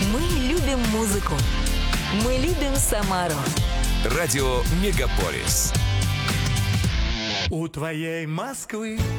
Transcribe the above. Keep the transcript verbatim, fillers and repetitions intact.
Мы любим музыку. Мы любим Самару. Радио Мегаполис. У твоей Москвы